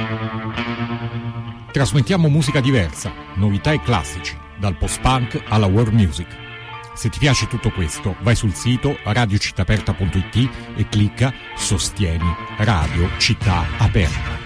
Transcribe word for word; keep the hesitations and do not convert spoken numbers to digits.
Trasmettiamo musica diversa, novità e classici, dal post-punk alla world music. Se ti piace tutto questo, vai sul sito radio città aperta punto it e clicca Sostieni Radio Città Aperta.